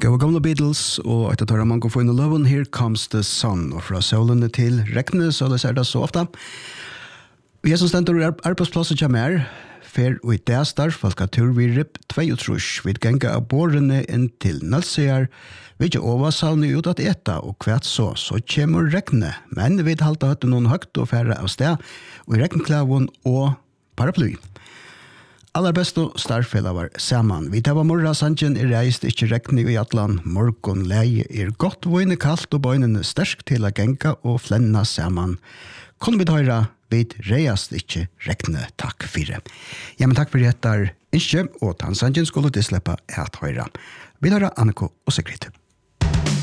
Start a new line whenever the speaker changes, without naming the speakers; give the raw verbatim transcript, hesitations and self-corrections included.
Gå gamla Beatles og etter tar man går få inn i loven Here Comes the Sun og fra solene til rekne så det ser det så ofte. Vi er som stender i arbeidsplasser kommer her fer og i det starf valka tur vi rip tjuetre vi ganga av bårene inn til Nølsejar vi ikke oversalne ut at eta og kvært så så kommer rekne men vi halta høtte noen høgt og færre av sted og i rekneklaven og paraply. Aller beste starfella var saman. Vi tar morra sanjen er reist, ikkje rekni i atlan. Morgon leie er godt, vøyne kaldt og bøynene sterk til a genka og flenna saman. Kunne vi tøyra, vi reiast ikkje rekne takk fire. Ja, men takk for dette, ikkje, og tann sanjen skulle de sleppa et høyra. Vi tøyra Anneko og Sigrid.